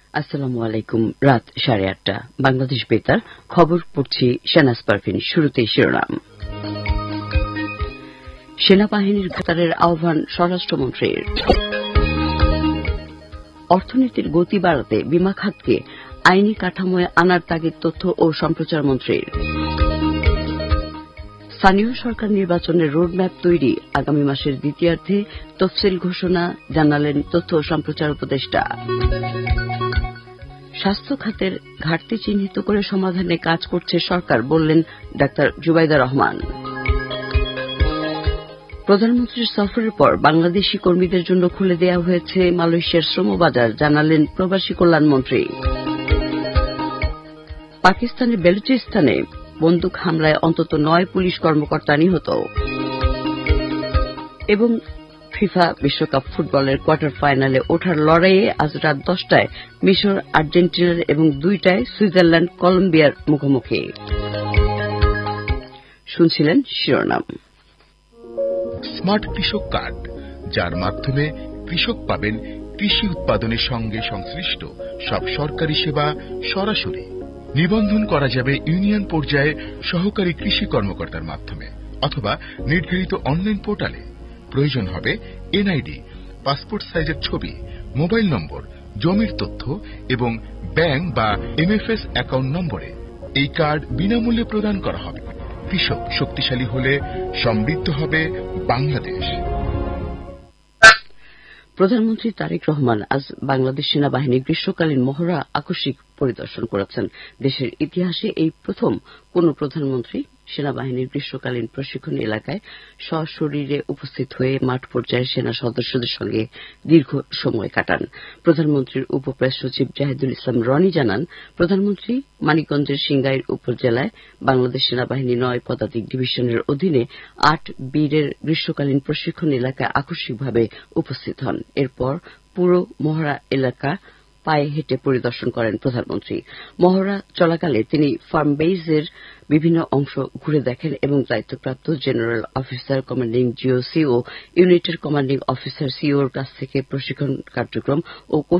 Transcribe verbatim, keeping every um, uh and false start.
আসসালামু আলাইকুম। রাত সাড়ে আটটা বাংলাদেশ বেতার খবর পড়ছি শাহনাজ পারভীন। শুরুতেই শিরোনাম। সেনাবাহিনীর গ্রেপ্তারের আহ্বান স্বরাষ্ট্রমন্ত্রীর। অর্থনীতির গতি বাড়াতে বিমা খাতকে আইনি কাঠামোয় আনার তাগিদ তথ্য ও সম্প্রচার মন্ত্রীর। স্থানীয় সরকার নির্বাচনের রোডম্যাপ তৈরি, আগামী মাসের দ্বিতীয়ার্ধে তফসিল ঘোষণা, জানালেন তথ্য ও সম্প্রচার উপদেষ্টা। স্বাস্থ্য খাতের ঘাটতি চিহ্নিত করে সমাধানে কাজ করছে সরকার, বললেন ডাক্তার জুবাইদা রহমান। প্রধানমন্ত্রীর সফরের পর বাংলাদেশি কর্মীদের জন্য খুলে দেওয়া হয়েছে মালয়েশিয়ার শ্রমবাজার, জানালেন প্রবাসী কল্যাণমন্ত্রী। পাকিস্তানের বেলুচিস্তানে বন্দুক হামলায় অন্তত নয় পুলিশ কর্মকর্তা নিহত। এবং ফিফা বিশ্বকাপ ফুটবলের কোয়ার্টার ফাইনালে ওঠার লড়াইয়ে আজ রাত দশটায় মিশর আর্জেন্টিনার এবং দুইটায় সুইজারল্যান্ড কলম্বিয়ার মুখোমুখি। শুনছিলেন শিরোনাম। স্মার্ট কৃষক কার্ড, যার মাধ্যমে কৃষক পাবেন কৃষি উৎপাদনের সঙ্গে সংশ্লিষ্ট সব সরকারি সেবা সরাসরি। নিবন্ধন করা যাবে ইউনিয়ন পর্যায়ে সহকারী কৃষি কর্মকর্তার মাধ্যমে অথবা নির্ধারিত অনলাইন পোর্টালে। প্রয়োজন হবে এনআইডি, পাসপোর্ট সাইজের ছবি, মোবাইল নম্বর, জমির তথ্য এবং ব্যাংক বা এমএফএস অ্যাকাউন্ট নম্বরে। এই কার্ড বিনামূল্যে প্রদান করা হবে। কৃষক শক্তিশালী হলে সমৃদ্ধ হবে বাংলাদেশ। প্রধানমন্ত্রী তারেক রহমান আজ বাংলাদেশ সেনাবাহিনীর গ্রীষ্মকালীন মহড়া আকস্মিক পরিদর্শন করেছেন। দেশের ইতিহাসে এই প্রথম কোন প্রধানমন্ত্রী সেনাবাহিনীর গ্রীষ্মকালীন প্রশিক্ষণ এলাকায় সশরীরে উপস্থিত হয়ে মাঠ পর্যায়ে সেনা সদস্যদের সঙ্গে দীর্ঘ সময় কাটান। প্রধানমন্ত্রীর উপপ্রেস সচিব জাহিদুল ইসলাম রনি জানান, প্রধানমন্ত্রী মানিকগঞ্জের সিংগাইর উপজেলায় বাংলাদেশ সেনাবাহিনী নয় পদাতিক ডিভিশনের অধীনে আট বীরের গ্রীষ্মকালীন প্রশিক্ষণ এলাকায় আকস্মিকভাবে উপস্থিত হন। এরপর পুরো মহড়া এলাকা পায়ে হেঁটে পরিদর্শন করেন প্রধানমন্ত্রী। মহড়া চলাকালে তিনি ফার্ম বেইজের বিভিন্ন অংশ ঘুরে দেখেন এবং দায়িত্বপ্রাপ্ত জেনারেল অফিসার, কমান্ডিং জিওসি ও ইউনিটের কমান্ডিং অফিসার সিওর কাছ থেকে প্রশিক্ষণ কার্যক্রম ও